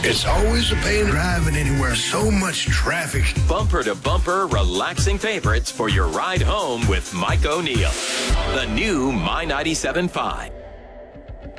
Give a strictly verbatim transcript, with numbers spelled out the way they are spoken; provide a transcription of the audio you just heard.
It's always a pain driving anywhere. So much traffic. Bumper to bumper, relaxing favorites for your ride home with Mike O'Neill. The new My ninety-seven point five.